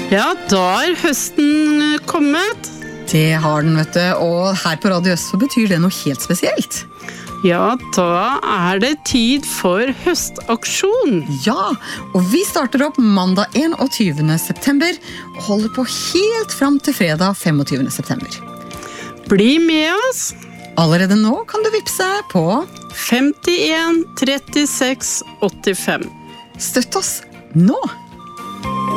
Ja, da høsten kommet. Det har den, vet du, og her på Radio Øst så betyr det noe helt spesielt. Ja, da det tid for høstaksjon. Ja, og vi starter opp mandag 21. september og holder på helt frem til fredag 25. september. Bli med oss. Allerede nå kan du vippse på 51 36 85. Støtt oss nå!